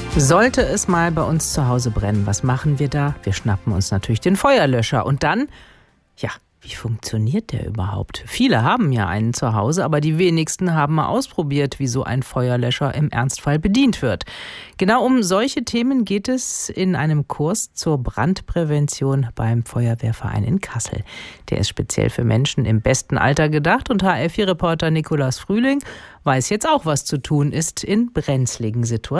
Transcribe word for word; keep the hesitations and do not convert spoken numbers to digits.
Sollte es mal bei uns zu Hause brennen, was machen wir da? Wir schnappen uns natürlich den Feuerlöscher und dann, ja, wie funktioniert der überhaupt? Viele haben ja einen zu Hause, aber die wenigsten haben mal ausprobiert, wie so ein Feuerlöscher im Ernstfall bedient wird. Genau um solche Themen geht es in einem Kurs zur Brandprävention beim Feuerwehrverein in Kassel. Der ist speziell für Menschen im besten Alter gedacht und H R vier Reporter Nikolaus Frühling weiß jetzt auch, was zu tun ist in brenzligen Situationen.